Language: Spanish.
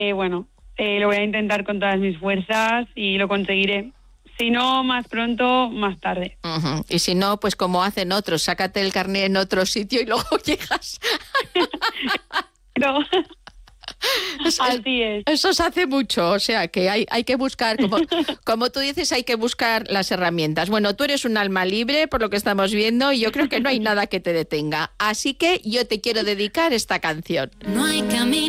Lo voy a intentar con todas mis fuerzas y lo conseguiré. Si no, más pronto, más tarde. Uh-huh. Y si no, pues como hacen otros, sácate el carnet en otro sitio y luego llegas. No. Así es. Eso se hace mucho, o sea que hay que buscar, como tú dices, hay que buscar las herramientas. Bueno, tú eres un alma libre, por lo que estamos viendo, y yo creo que no hay nada que te detenga. Así que yo te quiero dedicar esta canción. No hay camino.